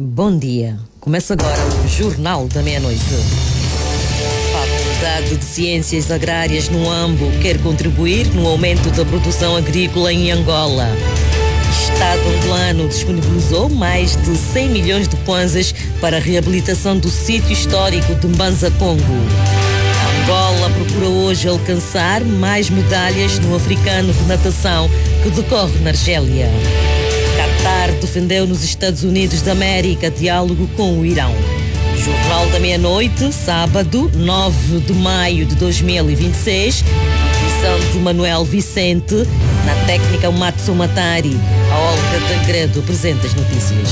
Bom dia. Começa agora o Jornal da Meia-Noite. A Faculdade de Ciências Agrárias no Ambo quer contribuir no aumento da produção agrícola em Angola. Estado angolano disponibilizou mais de 100 milhões de kwanzas para a reabilitação do sítio histórico de Mbanza Congo. Angola procura hoje alcançar mais medalhas no africano de natação que decorre na Argélia. Qatar defendeu nos Estados Unidos da América diálogo com o Irão. Jornal da Meia-Noite, sábado, 9 de maio de 2026. Edição de Manuel Vicente. Na técnica, o Matsu Matari. A Olga Tancredo apresenta as notícias.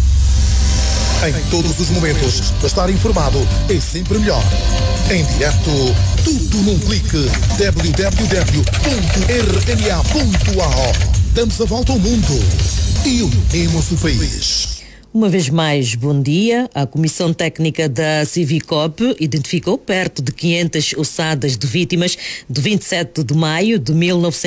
Em todos os momentos, estar informado é sempre melhor. Em direto, tudo num clique. www.rma.ao. Damos a volta ao mundo e unimos o país. Uma vez mais, bom dia. A Comissão Técnica da Civicop identificou perto de 500 ossadas de vítimas de 27 de maio de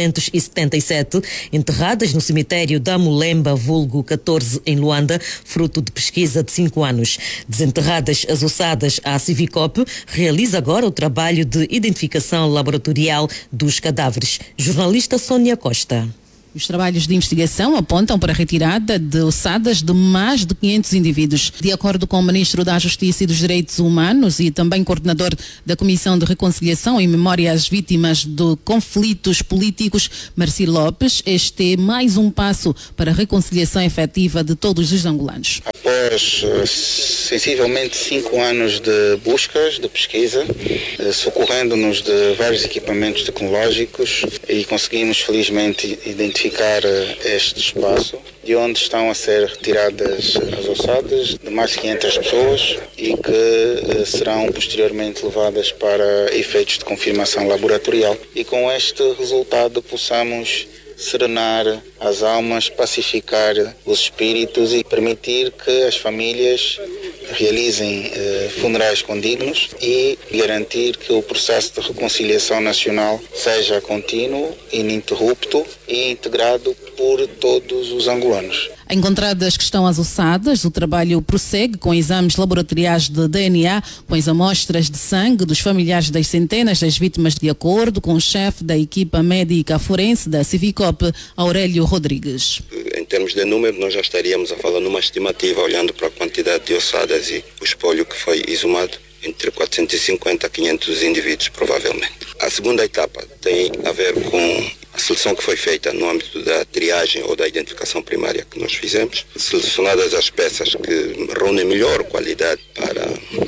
1977, enterradas no cemitério da Mulemba, vulgo 14, em Luanda, fruto de pesquisa de 5 anos. Desenterradas as ossadas, a Civicop realiza agora o trabalho de identificação laboratorial dos cadáveres. Jornalista Sônia Costa. Os trabalhos de investigação apontam para a retirada de ossadas de mais de 500 indivíduos. De acordo com o Ministro da Justiça e dos Direitos Humanos e também coordenador da Comissão de Reconciliação em Memória às Vítimas de Conflitos Políticos, Marci Lopes, este é mais um passo para a reconciliação efetiva de todos os angolanos. Após sensivelmente 5 anos de buscas, de pesquisa, socorrendo-nos de vários equipamentos tecnológicos, e conseguimos felizmente identificar este espaço de onde estão a ser retiradas as ossadas de mais de 500 pessoas e que serão posteriormente levadas para efeitos de confirmação laboratorial, e com este resultado possamos serenar as almas, pacificar os espíritos e permitir que as famílias realizem funerais condignos e garantir que o processo de reconciliação nacional seja contínuo, ininterrupto e integrado por todos os angolanos. Encontradas que estão as ossadas, o trabalho prossegue com exames laboratoriais de DNA, com as amostras de sangue dos familiares das centenas das vítimas, de acordo com o chefe da equipa médica forense da Civicop, Aurélio Rodrigues. Em termos de número, nós já estaríamos a falar numa estimativa, olhando para a quantidade de ossadas e o espólio que foi exumado, entre 450 a 500 indivíduos, provavelmente. A segunda etapa tem a ver com a seleção que foi feita no âmbito da triagem ou da identificação primária que nós fizemos. Selecionadas as peças que reúnem melhor qualidade para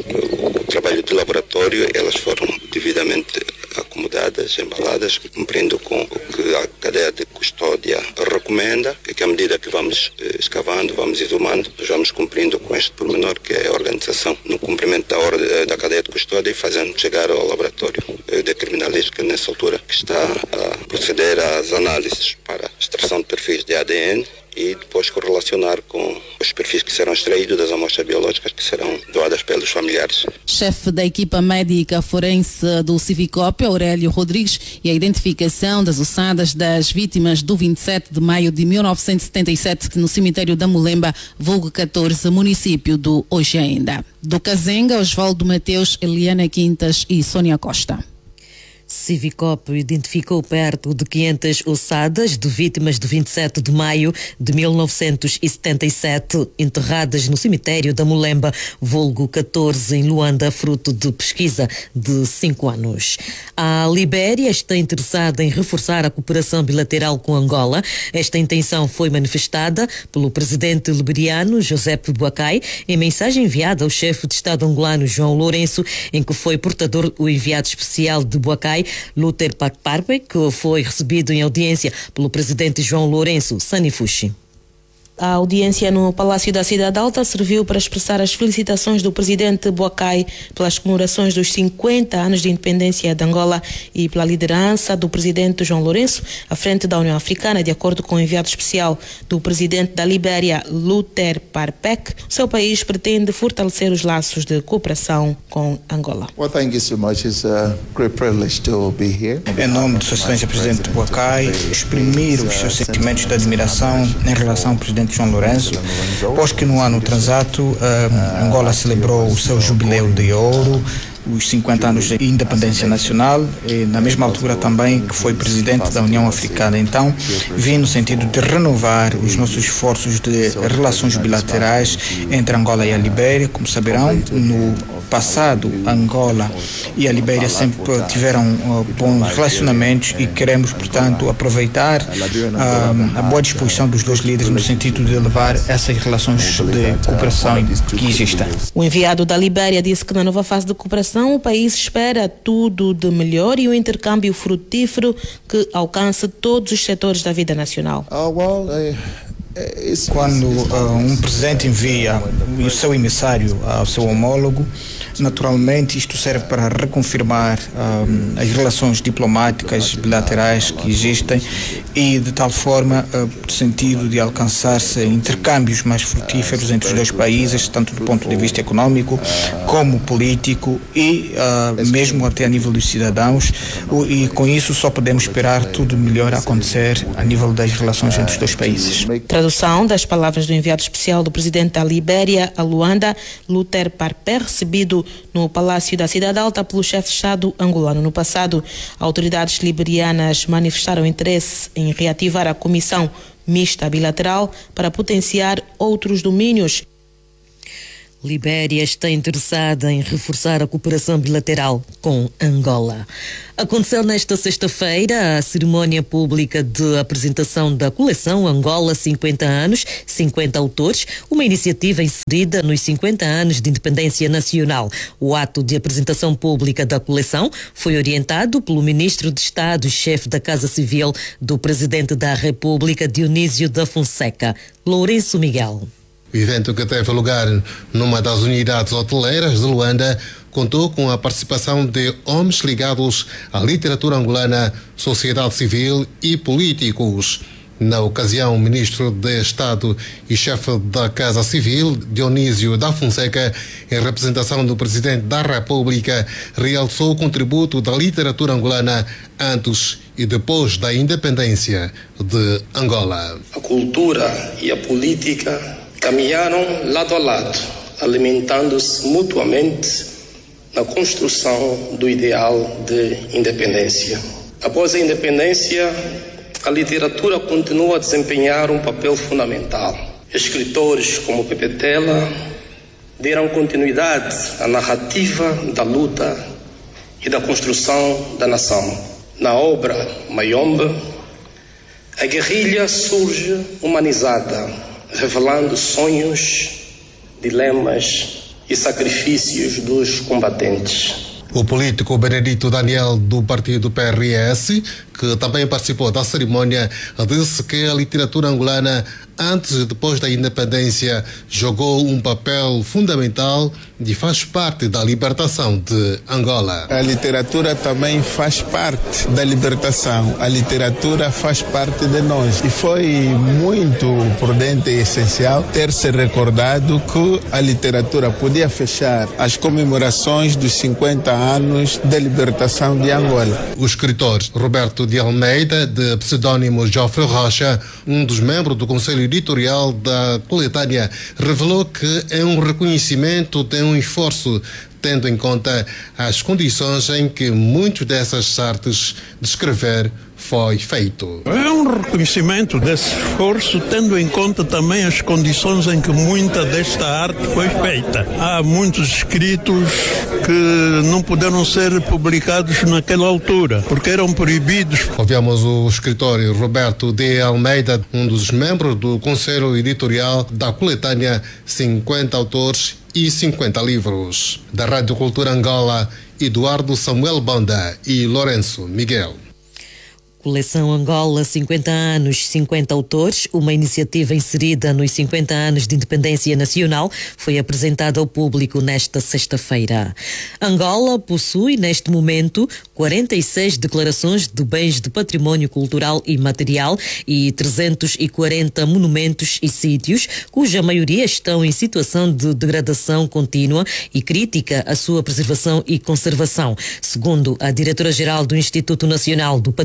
o trabalho de laboratório, elas foram devidamente acomodadas, embaladas, cumprindo com o que a cadeia de custódia recomenda, que à medida que vamos escavando, vamos exumando, nós vamos cumprindo com este pormenor, que é a organização no cumprimento da ordem da cadeia de custódia e fazendo chegar ao laboratório de criminalística nessa altura, que está a proceder às análises para extração de perfis de ADN e depois correlacionar com os perfis que serão extraídos das amostras biológicas que serão doadas pelos familiares. Chefe da equipa médica forense do Civicop, Aurélio Rodrigues, e a identificação das ossadas das vítimas do 27 de maio de 1977 no cemitério da Mulemba, vulgo 14, município do Hoje Ainda. Do Cazenga, Osvaldo Mateus, Eliana Quintas e Sônia Costa. Civicop identificou perto de 500 ossadas de vítimas de 27 de maio de 1977, enterradas no cemitério da Mulemba, vulgo 14, em Luanda, fruto de pesquisa de 5 anos. A Libéria está interessada em reforçar a cooperação bilateral com Angola. Esta intenção foi manifestada pelo presidente liberiano, José Boakai, em mensagem enviada ao chefe de Estado angolano, João Lourenço, em que foi portador o enviado especial de Boakai, Luther Parpe, que foi recebido em audiência pelo presidente João Lourenço Sanifushi. A audiência no Palácio da Cidade Alta serviu para expressar as felicitações do presidente Boakai pelas comemorações dos 50 anos de independência de Angola e pela liderança do presidente João Lourenço à frente da União Africana. De acordo com o enviado especial do presidente da Libéria, Luther Parpek, o seu país pretende fortalecer os laços de cooperação com Angola. Well, thank you so much. It's a great privilege to be here. Em nome de Sua Excelência Presidente Boakai, exprimir os seus sentimentos de admiração em relação ao presidente presidente João Lourenço, pois que no ano transato Angola celebrou o seu jubileu de ouro, os 50 anos de independência nacional, e na mesma altura também que foi presidente da União Africana. Então, vim no sentido de renovar os nossos esforços de relações bilaterais entre Angola e a Libéria. Como saberão, no passado, Angola e a Libéria sempre tiveram bons relacionamentos e queremos, portanto, aproveitar a boa disposição dos dois líderes no sentido de levar essas relações de cooperação que existem. O enviado da Libéria disse que na nova fase de cooperação o país espera tudo de melhor e um intercâmbio frutífero que alcance todos os setores da vida nacional. Quando um presidente envia o seu emissário ao seu homólogo, naturalmente isto serve para reconfirmar as relações diplomáticas bilaterais que existem e de tal forma no sentido de alcançar-se intercâmbios mais frutíferos entre os dois países, tanto do ponto de vista econômico como político e mesmo até a nível dos cidadãos, e com isso só podemos esperar tudo melhor acontecer a nível das relações entre os dois países. Tradução das palavras do enviado especial do presidente da Libéria a Luanda, Luther Parper, recebido no Palácio da Cidade Alta pelo chefe de Estado angolano. No passado, autoridades liberianas manifestaram interesse em reativar a comissão mista bilateral para potenciar outros domínios. Libéria está interessada em reforçar a cooperação bilateral com Angola. Aconteceu nesta sexta-feira a cerimónia pública de apresentação da coleção Angola 50 anos, 50 autores, uma iniciativa inserida nos 50 anos de independência nacional. O ato de apresentação pública da coleção foi orientado pelo ministro de Estado e chefe da Casa Civil do Presidente da República, Dionísio da Fonseca, Lourenço Miguel. O evento, que teve lugar numa das unidades hoteleiras de Luanda, contou com a participação de homens ligados à literatura angolana, sociedade civil e políticos. Na ocasião, o ministro de Estado e chefe da Casa Civil, Dionísio da Fonseca, em representação do Presidente da República, realçou o contributo da literatura angolana antes e depois da independência de Angola. A cultura e a política caminharam lado a lado, alimentando-se mutuamente na construção do ideal de independência. Após a independência, a literatura continua a desempenhar um papel fundamental. Escritores como Pepe Tela deram continuidade à narrativa da luta e da construção da nação. Na obra Mayombe, a guerrilha surge humanizada, revelando sonhos, dilemas e sacrifícios dos combatentes. O político Benedito Daniel, do partido PRS, que também participou da cerimônia, disse que a literatura angolana, antes e depois da independência, jogou um papel fundamental e faz parte da libertação de Angola. A literatura também faz parte da libertação. A literatura faz parte de nós. E foi muito prudente e essencial ter-se recordado que a literatura podia fechar as comemorações dos 50 anos da libertação de Angola. O escritor Roberto de Almeida, de pseudônimo Joffre Rocha, um dos membros do Conselho Editorial da coletânea, revelou que é um reconhecimento de um esforço, tendo em conta as condições em que muitas dessas artes de escrever foi feito. É um reconhecimento desse esforço, tendo em conta também as condições em que muita desta arte foi feita. Há muitos escritos que não puderam ser publicados naquela altura, porque eram proibidos. Ouvimos o escritor Roberto de Almeida, um dos membros do Conselho Editorial da coletânea 50 autores e 50 livros. Da Rádio Cultura Angola, Eduardo Samuel Banda e Lourenço Miguel. Coleção Angola 50 anos, 50 autores, uma iniciativa inserida nos 50 anos de independência nacional, foi apresentada ao público nesta sexta-feira. Angola possui, neste momento, 46 declarações de bens de património cultural e material e 340 monumentos e sítios, cuja maioria estão em situação de degradação contínua e crítica à sua preservação e conservação. Segundo a diretora-geral do Instituto Nacional do Património Cultural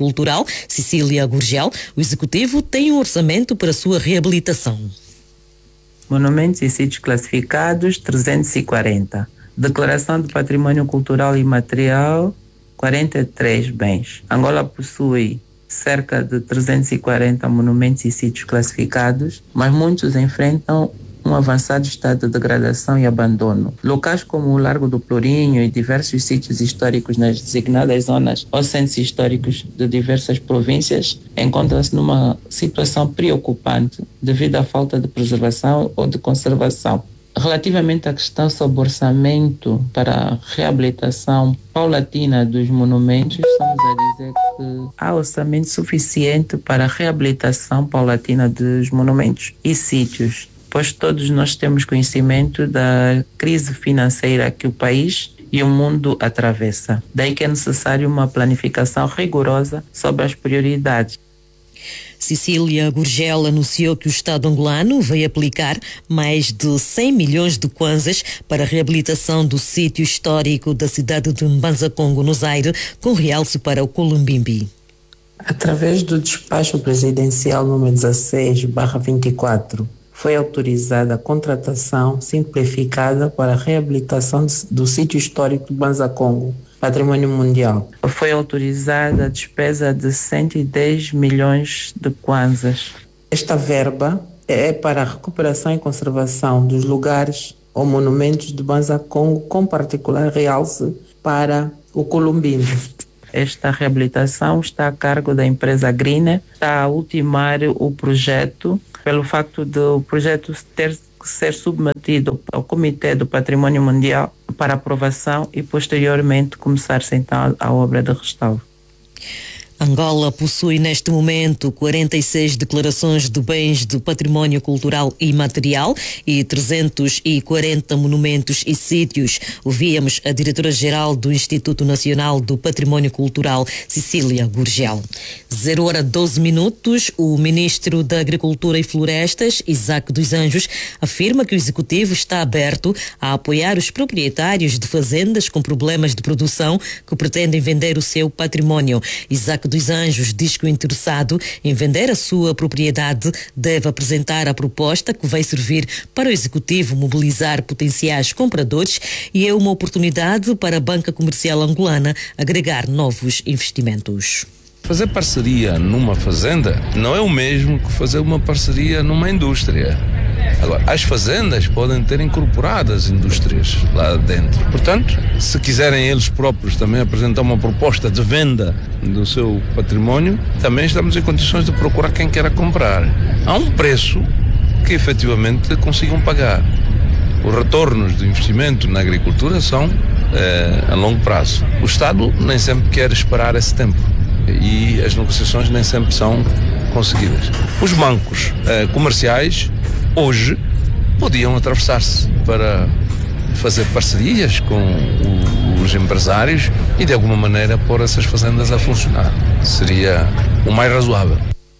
Cultural, Cecília Gurgel, o Executivo tem um orçamento para a sua reabilitação. Monumentos e sítios classificados, 340. Declaração de Patrimônio Cultural e Material, 43 bens. Angola possui cerca de 340 monumentos e sítios classificados, mas muitos enfrentam um avançado estado de degradação e abandono. Locais como o Largo do Plurinho e diversos sítios históricos nas designadas zonas ou centros históricos de diversas províncias encontram-se numa situação preocupante devido à falta de preservação ou de conservação. Relativamente à questão sobre orçamento para a reabilitação paulatina dos monumentos, estamos a dizer que há orçamento suficiente para a reabilitação paulatina dos monumentos e sítios, pois todos nós temos conhecimento da crise financeira que o país e o mundo atravessa. Daí que é necessário uma planificação rigorosa sobre as prioridades. Cecília Gurgel anunciou que o Estado angolano vai aplicar mais de 100 milhões de kwanzas para a reabilitação do sítio histórico da cidade de Mbanza-Congo, no Zaire, com realce para o Columbimbi. Através do despacho presidencial número 16/24, foi autorizada a contratação simplificada para a reabilitação do sítio histórico de Mbanza-Congo, Patrimônio Mundial. Foi autorizada a despesa de 110 milhões de kwanzas. Esta verba é para a recuperação e conservação dos lugares ou monumentos de Mbanza-Congo, com particular realce para o Columbimbi. Esta reabilitação está a cargo da empresa Greener, está a ultimar o projeto, pelo facto de o projeto ter que ser submetido ao Comitê do Patrimônio Mundial para aprovação e posteriormente começar-se então a obra de restauro. Angola possui neste momento 46 declarações de bens de património cultural e material e 340 monumentos e sítios. Ouvíamos a diretora-geral do Instituto Nacional do Património Cultural, Cecília Gurgel. 0h12, o ministro da Agricultura e Florestas, Isaac dos Anjos, afirma que o Executivo está aberto a apoiar os proprietários de fazendas com problemas de produção que pretendem vender o seu património. Isaac dos Anjos diz que o interessado em vender a sua propriedade deve apresentar a proposta que vai servir para o Executivo mobilizar potenciais compradores e é uma oportunidade para a banca comercial angolana agregar novos investimentos. Fazer parceria numa fazenda não é o mesmo que fazer uma parceria numa indústria. Agora, as fazendas podem ter incorporadas indústrias lá dentro. Portanto, se quiserem eles próprios também apresentar uma proposta de venda do seu património, também estamos em condições de procurar quem queira comprar. Há um preço que efetivamente consigam pagar. Os retornos do investimento na agricultura são a longo prazo. O Estado nem sempre quer esperar esse tempo e as negociações nem sempre são conseguidas. Os bancos comerciais hoje podiam atravessar-se para fazer parcerias com os empresários e de alguma maneira pôr essas fazendas a funcionar. Seria o mais razoável.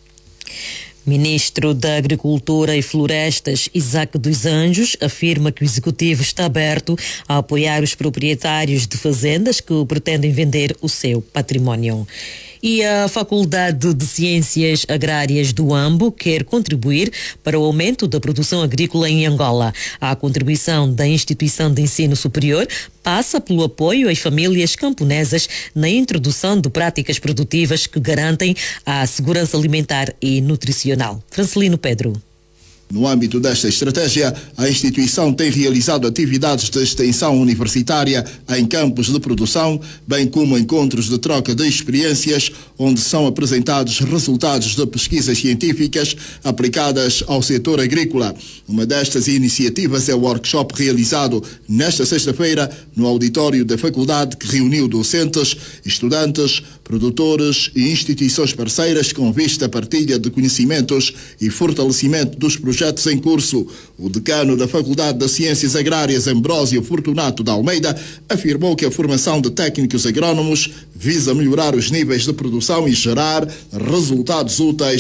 Ministro da Agricultura e Florestas, Isaac dos Anjos, afirma que o Executivo está aberto a apoiar os proprietários de fazendas que pretendem vender o seu património. E a Faculdade de Ciências Agrárias do Ambo quer contribuir para o aumento da produção agrícola em Angola. A contribuição da instituição de ensino superior passa pelo apoio às famílias camponesas na introdução de práticas produtivas que garantem a segurança alimentar e nutricional. Francelino Pedro. No âmbito desta estratégia, a instituição tem realizado atividades de extensão universitária em campos de produção, bem como encontros de troca de experiências, onde são apresentados resultados de pesquisas científicas aplicadas ao setor agrícola. Uma destas iniciativas é o workshop realizado nesta sexta-feira no auditório da faculdade, que reuniu docentes, estudantes, produtores e instituições parceiras com vista à partilha de conhecimentos e fortalecimento dos projetos em curso. O decano da Faculdade de Ciências Agrárias, Ambrósio Fortunato de Almeida, afirmou que a formação de técnicos agrónomos visa melhorar os níveis de produção e gerar resultados úteis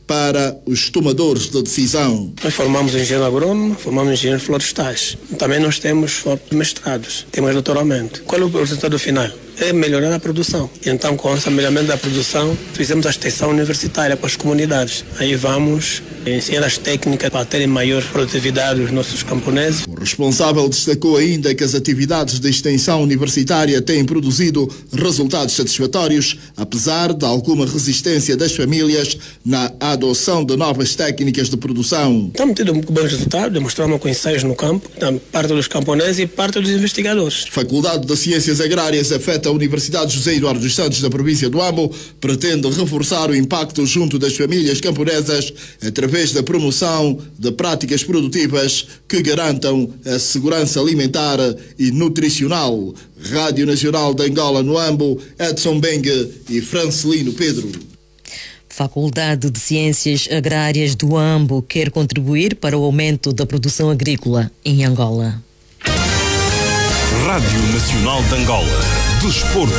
para os tomadores de decisão. Nós formamos engenheiro agrônomo, formamos engenheiros florestais. Também nós temos mestrados, temos doutoramento. Qual é o resultado final? É melhorar a produção. Então, com esse melhoramento da produção, fizemos a extensão universitária para as comunidades. Aí vamos ensinar as técnicas para terem maior produtividade dos nossos camponeses. O responsável destacou ainda que as atividades de extensão universitária têm produzido resultados satisfatórios, apesar de alguma resistência das famílias na adoção de novas técnicas de produção. Estamos tendo bons resultados, demonstramos com ensaios no campo, parte dos camponeses e parte dos investigadores. Faculdade de Ciências Agrárias afeta a Universidade José Eduardo dos Santos da província do Ambo, pretende reforçar o impacto junto das famílias camponesas através da promoção de práticas produtivas que garantam a segurança alimentar e nutricional. Rádio Nacional de Angola no Ambo, Edson Bengue e Francelino Pedro. Faculdade de Ciências Agrárias do Ambo quer contribuir para o aumento da produção agrícola em Angola. Rádio Nacional de Angola. Desporto.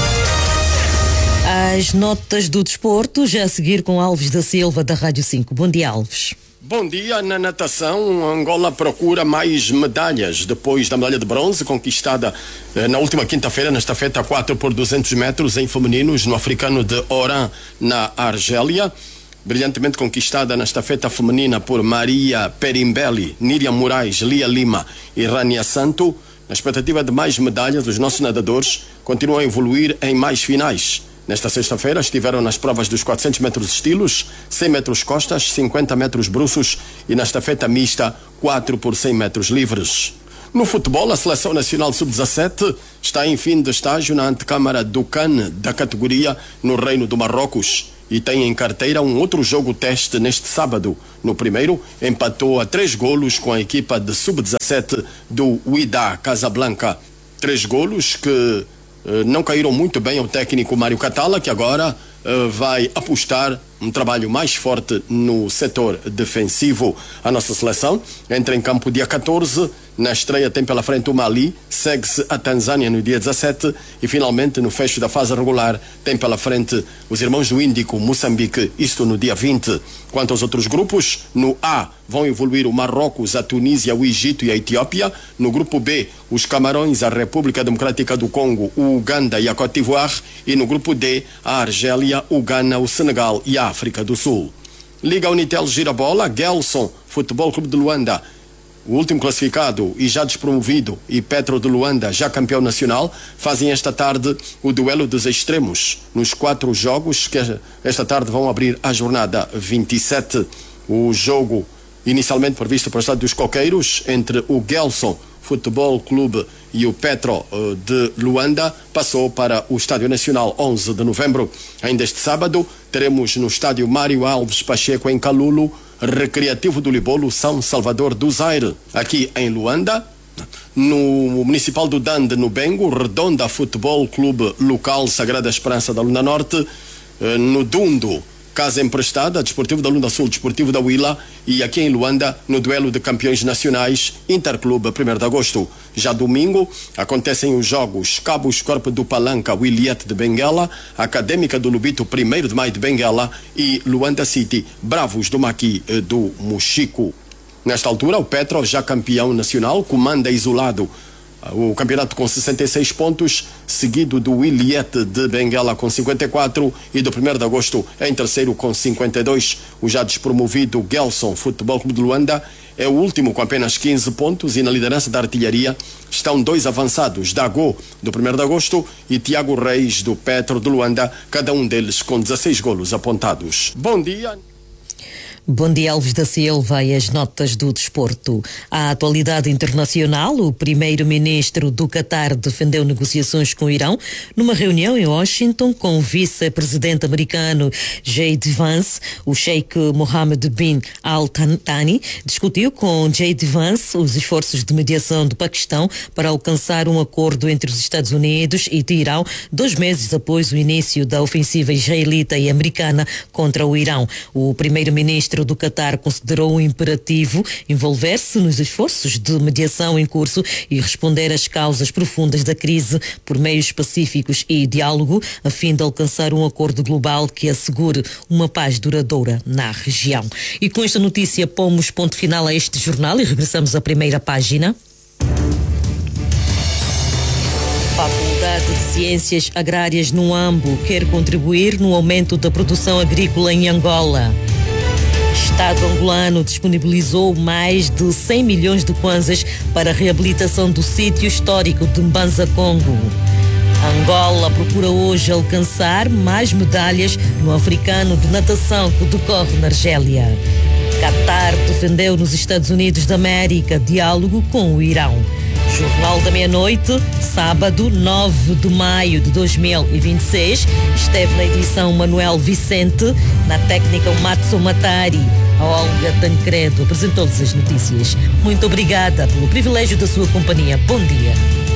As notas do desporto, já a seguir com Alves da Silva, da Rádio 5. Bom dia, Alves. Bom dia. Na natação, Angola procura mais medalhas depois da medalha de bronze conquistada na última quinta-feira na estafeta 4x200 metros em femininos no africano de Oran, na Argélia. Brilhantemente conquistada na estafeta feminina por Maria Perimbelli, Níria Moraes, Lia Lima e Rania Santo. Na expectativa de mais medalhas, os nossos nadadores continuam a evoluir em mais finais. Nesta sexta-feira estiveram nas provas dos 400 metros estilos, 100 metros costas, 50 metros bruços e na estafeta mista 4 por 100 metros livres. No futebol, a Seleção Nacional Sub-17 está em fim de estágio na antecâmara do CAN da categoria no Reino do Marrocos e tem em carteira um outro jogo teste neste sábado. No primeiro, empatou a 3 golos com a equipa de Sub-17 do Wydad Casablanca. 3 golos que não caíram muito bem ao técnico Mário Catala, que agora vai apostar um trabalho mais forte no setor defensivo. A nossa seleção entra em campo dia 14, na estreia tem pela frente o Mali, segue-se a Tanzânia no dia 17 e finalmente no fecho da fase regular tem pela frente os irmãos do Índico, Moçambique, isto no dia 20. Quanto aos outros grupos, no A vão evoluir o Marrocos, a Tunísia, o Egito e a Etiópia. No grupo B, os Camarões, a República Democrática do Congo, o Uganda e a Côte d'Ivoire. E no grupo D, a Argélia, o Ghana, o Senegal e a África do Sul. Liga Unitel Girabola, Gelson, Futebol Clube de Luanda, o último classificado e já despromovido, e Petro de Luanda, já campeão nacional, fazem esta tarde o duelo dos extremos nos 4 jogos que esta tarde vão abrir a jornada 27. O jogo inicialmente previsto para o estádio dos Coqueiros entre o Gelson Futebol Clube e o Petro de Luanda passou para o Estádio Nacional 11 de novembro. Ainda este sábado teremos no Estádio Mário Alves Pacheco em Calulo, Recreativo do Libolo São Salvador do Zaire. Aqui em Luanda, no Municipal do Dande, no Bengo, Redonda Futebol Clube Local Sagrada Esperança da Lunda Norte. No Dundo, Casa Emprestada, Desportivo da Lunda Sul, Desportivo da Huila, e aqui em Luanda, no duelo de campeões nacionais, Interclube, 1º de agosto. Já domingo, acontecem os jogos Cabos Corpo do Palanca, Williette de Benguela, Académica do Lubito, 1º de maio de Benguela, e Luanda City, Bravos do Maqui do Mochico. Nesta altura, o Petro, já campeão nacional, comanda isolado o campeonato com 66 pontos, seguido do Williette de Benguela com 54 e do 1º de agosto em terceiro com 52. O já despromovido Gelson Futebol Clube de Luanda é o último com apenas 15 pontos e na liderança da artilharia estão 2 avançados, Dago do 1º de agosto e Tiago Reis do Petro de Luanda, cada um deles com 16 golos apontados. Bom dia. Bom dia, Alves da Silva, e as notas do desporto. À atualidade internacional, o primeiro-ministro do Qatar defendeu negociações com o Irão numa reunião em Washington com o vice-presidente americano J.D. Vance. O sheik Mohammed bin Al-Thani discutiu com J.D. Vance os esforços de mediação do Paquistão para alcançar um acordo entre os Estados Unidos e Teherão 2 meses após o início da ofensiva israelita e americana contra o Irão. O primeiro-ministro primeiro-ministro do Catar considerou imperativo envolver-se nos esforços de mediação em curso e responder às causas profundas da crise por meios pacíficos e diálogo, a fim de alcançar um acordo global que assegure uma paz duradoura na região. E com esta notícia pomos ponto final a este jornal e regressamos à primeira página. Faculdade de Ciências Agrárias no Ambo quer contribuir no aumento da produção agrícola em Angola. Estado angolano disponibilizou mais de 100 milhões de kwanzas para a reabilitação do sítio histórico de Mbanza Congo. Angola procura hoje alcançar mais medalhas no africano de natação que decorre na Argélia. Catar defendeu nos Estados Unidos da América diálogo com o Irão. Jornal da Meia-Noite, sábado, 9 de maio de 2026. Esteve na edição Manuel Vicente, na técnica o Matson Matari. A Olga Tancredo apresentou-lhes as notícias. Muito obrigada pelo privilégio da sua companhia. Bom dia.